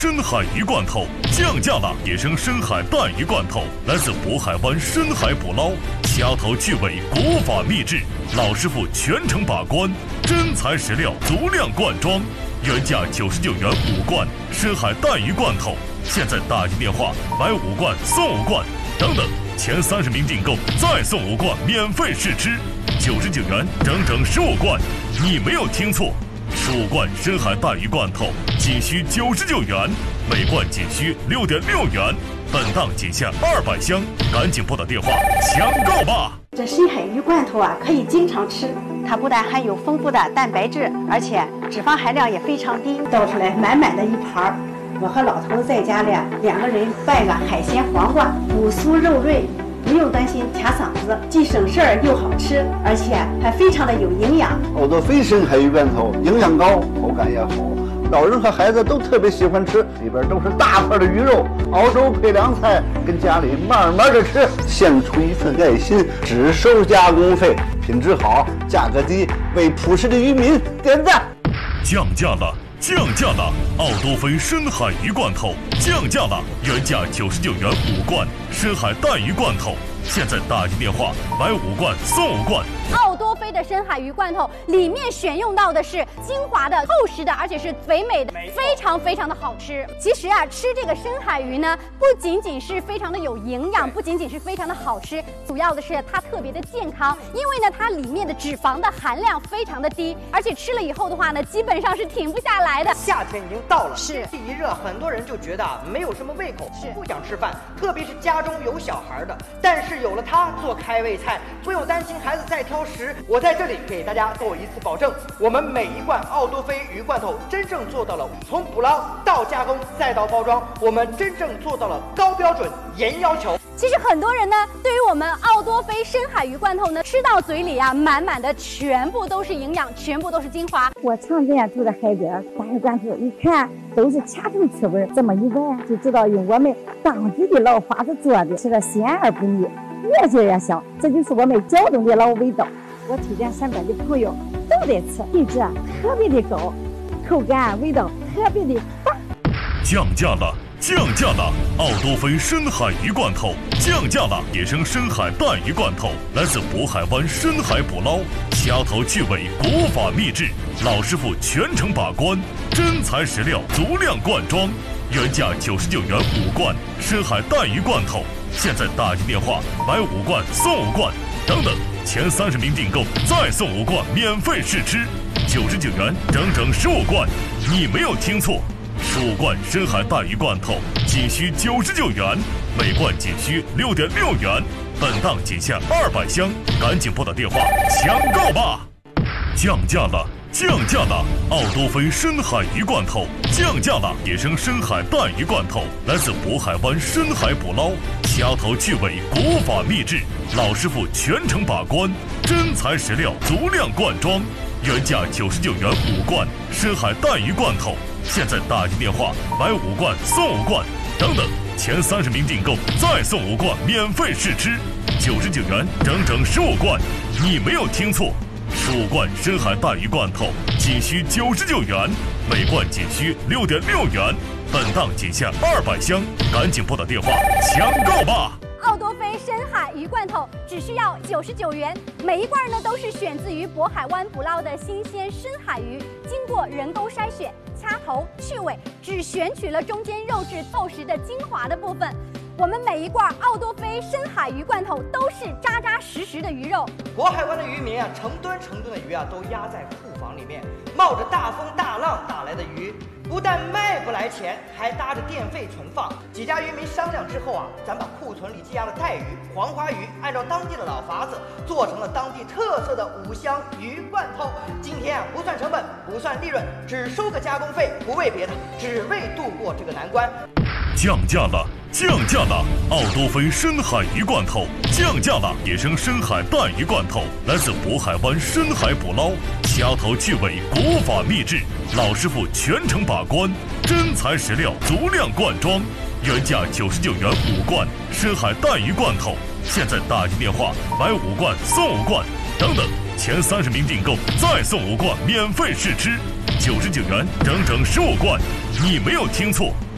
深海鱼罐头降价了！野生深海带鱼罐头来自渤海湾深海捕捞，掐头去尾，国法秘制，老师傅全程把关，真材实料，足量灌装，原价99元5罐深海带鱼罐头，现在打进电话买5罐送5罐，等等，前30名订购再送5罐免费试吃，99元整整15罐，你没有听错。15罐深海带鱼罐头仅需99元，每罐仅需6.6元，本档仅限200箱，赶紧拨打电话抢购吧！ 这深海鱼罐头啊，可以经常吃，它不但含有丰富的蛋白质，而且脂肪含量也非常低。倒出来满满的一盘，我和老头子在家里2个人拌个海鲜黄瓜，骨酥肉润。不用担心卡嗓子，既省事儿又好吃，而且还非常的有营养。 奥多菲深海鱼罐头营养高，口感也好，老人和孩子都特别喜欢吃，里边都是大块的鱼肉，熬粥配凉菜，跟家里慢慢的吃，献出一份爱心，只收加工费，品质好，价格低，为朴实的渔民点赞。 降价了！降价了！奥多菲深海鱼罐头降价了，原价99元5罐深海带鱼罐头，现在打进电话买5罐送5罐。 奥多菲的深海鱼罐头里面选用到的是精华的、厚实的，而且是肥美的，非常非常的好吃。其实啊，吃这个深海鱼呢，不仅仅是非常的有营养，不仅仅是非常的好吃，主要的是它特别的健康，因为呢，它里面的脂肪的含量非常的低，而且吃了以后的话呢，基本上是停不下来的。 夏天已经到了， 是天气一热，很多人就觉得没有什么胃口，不想吃饭，特别是家中有小孩的。但是有了它做开胃菜，不用担心孩子再挑食。我在这里给大家做一次保证，我们每一罐奥多菲鱼罐头真正做到了从捕捞到加工再到包装，我们真正做到了高标准、严要求。 其实很多人呢，对于我们奥多菲深海鱼罐头呢，吃到嘴里啊，满满的全部都是营养，全部都是精华。 我常见住在海边，大鱼罐头一看都是掐头去味，这么一闻就知道用我们当地的老法子做的，吃的鲜而不腻，越嚼越香，这就是我们胶东的老味道。我推荐身边的朋友都得吃，品质特别的高，口感味道特别的棒。 降价了！降价了！奥多菲深海鱼罐头降价了！野生深海带鱼罐头来自渤海湾深海捕捞，掐头去尾，国法秘制，老师傅全程把关，真材实料，足量灌装，原价99元5罐深海带鱼罐头，现在打进电话买5罐送5罐，等等，前30名订购再送5罐免费试吃，99元整整15罐，你没有听错。15罐深海带鱼罐头仅需99元，每罐仅需6.6元，本档仅限200箱，赶紧拨打电话抢购吧！降价了！降价了！奥多菲深海鱼罐头降价了！野生深海带鱼罐头来自渤海湾深海捕捞，掐头去尾，国法秘制，老师傅全程把关，真材实料，足量灌装，原价99元5罐深海带鱼罐头，现在打进电话买5罐送5罐，等等，前30名订购再送5罐免费试吃，99元整整15罐，你没有听错，15罐深海带鱼罐头仅需99元，每罐仅需6.6元，本档仅限200箱，赶紧拨打电话抢购吧！ 奥多菲深海鱼罐头只需要99元，每一罐呢都是选自于渤海湾捕捞的新鲜深海鱼，经过人工筛选、掐头去尾，只选取了中间肉质厚实的精华的部分。我们每一罐奥多菲深海鱼罐头都是扎扎实实的鱼肉。 渤海湾的渔民啊，成吨成吨的鱼啊，都压在库房里面，冒着大风大浪打来的鱼，不但卖不来钱，还搭着电费存放。几家渔民商量之后啊，咱把库存里积压的带鱼、黄花鱼，按照当地的老法子，做成了当地特色的5香鱼罐头。今天啊，不算成本，不算利润，只收个加工费，不为别的，只为度过这个难关。 降价了！降价了！奥多菲深海鱼罐头降价了！野生深海带鱼罐头来自渤海湾深海捕捞，掐头去尾，国法秘制，老师傅全程把关，真材实料，足量灌装，原价99元5罐深海带鱼罐头，现在打进电话买5罐送5罐，等等，前30名订购再送5罐免费试吃，99元整整15罐，你没有听错